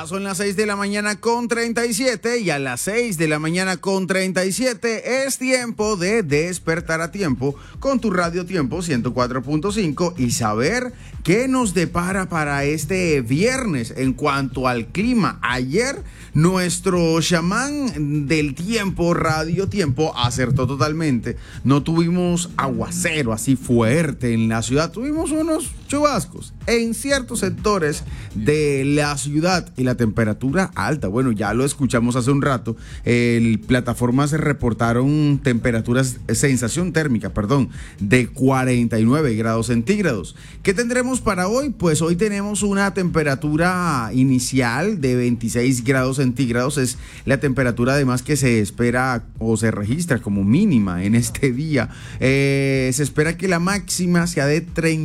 Son las 6 de la mañana con 37 y a las 6 de la mañana con 37 es tiempo de despertar a tiempo con tu Radio Tiempo 104.5 y saber qué nos depara para este viernes en cuanto al clima. Ayer nuestro chamán del tiempo, Radio Tiempo, acertó totalmente. No tuvimos aguacero así fuerte en la ciudad, tuvimos unos chubascos en ciertos sectores de la ciudad y la temperatura alta. Bueno, ya lo escuchamos hace un rato. Plataformas reportaron temperaturas, sensación térmica, de 49 grados centígrados. ¿Qué tendremos para hoy? Pues hoy tenemos una temperatura inicial de 26 grados centígrados. Es la temperatura además que se espera o se registra como mínima en este día. Se espera que la máxima sea de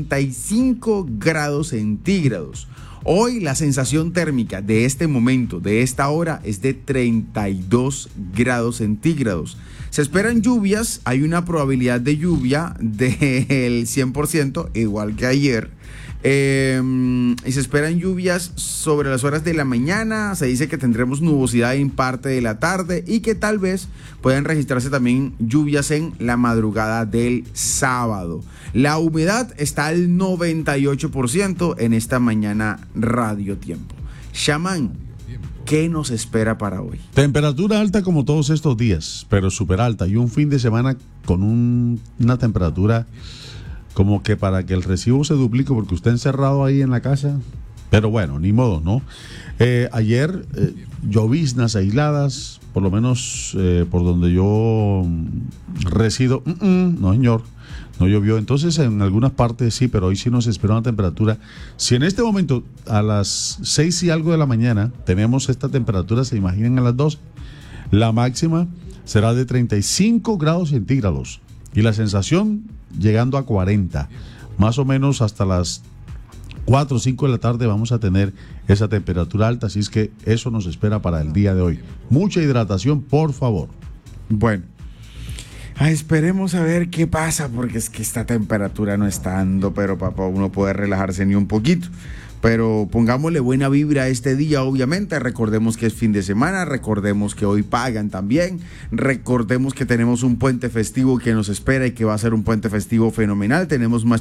35 grados centígrados. Hoy la sensación térmica de este momento, de esta hora, es de 32 grados centígrados. Se esperan lluvias, hay una probabilidad de lluvia del 100%, igual que ayer. Y se esperan lluvias sobre las horas de la mañana. Se dice que tendremos nubosidad en parte de la tarde y que tal vez puedan registrarse también lluvias en la madrugada del sábado. La humedad está al 98% en esta mañana Radio Tiempo. Chamán, ¿qué nos espera para hoy? Temperatura alta como todos estos días, pero súper alta, y un fin de semana con una temperatura como que para que el recibo se duplique porque usted encerrado ahí en la casa, pero bueno, ni modo, ¿no? Ayer lloviznas aisladas, por lo menos por donde yo resido, no señor, no llovió. Entonces en algunas partes sí, pero hoy sí nos espera una temperatura. Si en este momento a las 6 y algo de la mañana tenemos esta temperatura, se imaginen a las 12, la máxima será de 35 grados centígrados y la sensación llegando a 40, más o menos hasta las 4 o 5 de la tarde vamos a tener esa temperatura alta, así es que eso nos espera para el día de hoy. Mucha hidratación, por favor. Bueno, esperemos a ver qué pasa, porque es que esta temperatura no está dando, pero papá, uno puede relajarse ni un poquito. Pero pongámosle buena vibra a este día, obviamente. Recordemos que es fin de semana, recordemos que hoy pagan también, recordemos que tenemos un puente festivo que nos espera y que va a ser un puente festivo fenomenal. Tenemos más